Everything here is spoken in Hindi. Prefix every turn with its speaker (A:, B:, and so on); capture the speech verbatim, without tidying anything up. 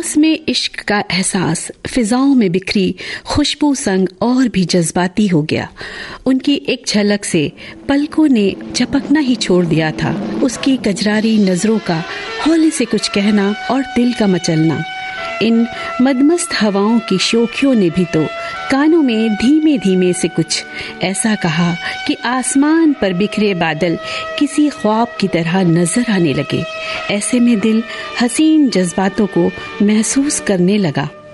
A: आवाज में इश्क का एहसास फिजाओं में बिखरी खुशबू संग और भी जज्बाती हो गया। उनकी एक झलक से पलकों ने झपकना ही छोड़ दिया था। उसकी कजरारी नजरों का हौले से कुछ कहना और दिल का मचलना। इन मदमस्त हवाओं की शोखियों ने भी तो कानों में धीमे धीमे से कुछ ऐसा कहा कि आसमान पर बिखरे बादल किसी ख्वाब की तरह नजर आने लगे। ऐसे में दिल हसीन जज्बातों को महसूस करने लगा।